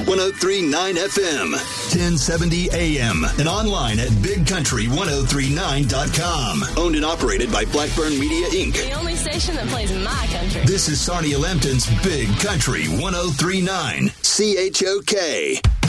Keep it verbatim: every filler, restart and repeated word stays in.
oh three point nine F M, ten seventy A M, and online at big country ten thirty-nine dot com. Owned and operated by Blackburn Media, Incorporated. The only station that plays my country. This is Sarnia Lambton's Big Country ten thirty-nine, C H O K.